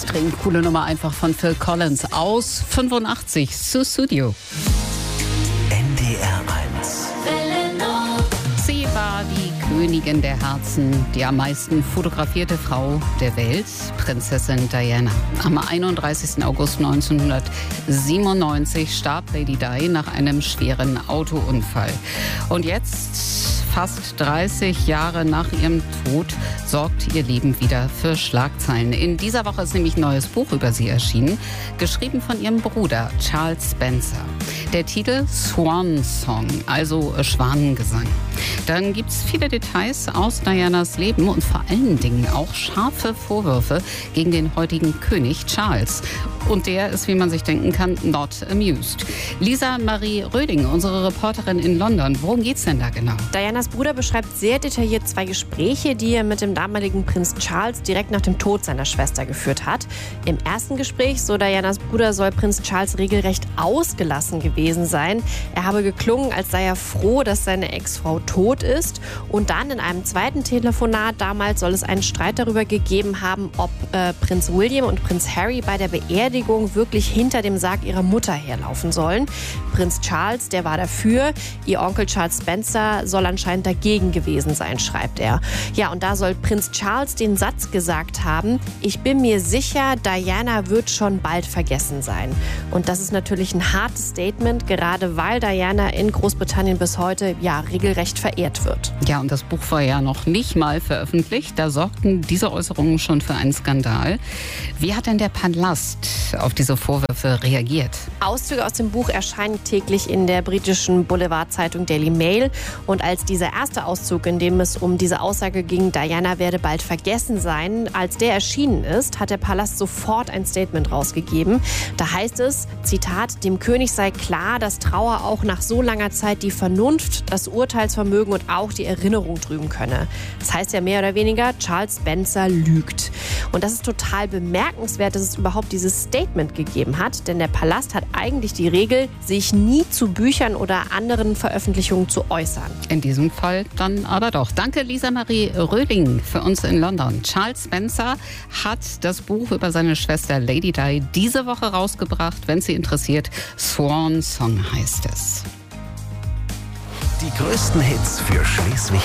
Extrem coole Nummer einfach von Phil Collins aus 85, Sussudio. NDR 1. Sie war die Königin der Herzen, die am meisten fotografierte Frau der Welt, Prinzessin Diana. Am 31. August 1997 starb Lady Di nach einem schweren Autounfall. Und jetzt, fast 30 Jahre nach ihrem Tod, sorgt ihr Leben wieder für Schlagzeilen. In dieser Woche ist nämlich ein neues Buch über sie erschienen, geschrieben von ihrem Bruder Charles Spencer. Der Titel Swan Song, also Schwanengesang. Dann gibt es viele Details aus Dianas Leben und vor allen Dingen auch scharfe Vorwürfe gegen den heutigen König Charles. Und der ist, wie man sich denken kann, not amused. Lisa Marie Röding, unsere Reporterin in London. Worum geht's denn da genau? Dianas Bruder beschreibt sehr detailliert 2 Gespräche, die er mit dem damaligen Prinz Charles direkt nach dem Tod seiner Schwester geführt hat. Im ersten Gespräch, so Dianas Bruder, soll Prinz Charles regelrecht ausgelassen gewesen sein. Er habe geklungen, als sei er froh, dass seine Ex-Frau tot ist. Und dann in einem zweiten Telefonat damals soll es einen Streit darüber gegeben haben, ob Prinz William und Prinz Harry bei der Beerdigung wirklich hinter dem Sarg ihrer Mutter herlaufen sollen. Prinz Charles, der war dafür. Ihr Onkel Charles Spencer soll anscheinend dagegen gewesen sein, schreibt er. Ja, und da soll Prinz Charles den Satz gesagt haben: Ich bin mir sicher, Diana wird schon bald vergessen sein. Und das ist natürlich ein hartes Statement, gerade weil Diana in Großbritannien bis heute regelrecht verehrt wird. Ja, und das Buch war ja noch nicht mal veröffentlicht. Da sorgten diese Äußerungen schon für einen Skandal. Wie hat denn der Palast auf diese Vorwürfe reagiert? Auszüge aus dem Buch erscheinen täglich in der britischen Boulevardzeitung Daily Mail. Und als dieser erste Auszug, in dem es um diese Aussage ging, Diana werde bald vergessen sein, als der erschienen ist, hat der Palast sofort ein Statement rausgegeben. Da heißt es, Zitat, dem König sei klar, dass Trauer auch nach so langer Zeit die Vernunft, das Urteilsvermögen und auch die Erinnerung trüben könne. Das heißt ja mehr oder weniger, Charles Spencer lügt. Und das ist total bemerkenswert, dass es überhaupt dieses Statement gegeben hat, denn der Palast hat eigentlich die Regel, sich nie zu Büchern oder anderen Veröffentlichungen zu äußern. In diesem Fall dann aber doch. Danke, Lisa Marie Röding, für uns in London. Charles Spencer hat das Buch über seine Schwester Lady Di diese Woche rausgebracht. Wenn Sie interessiert, Swan Song heißt es. Die größten Hits für Schleswig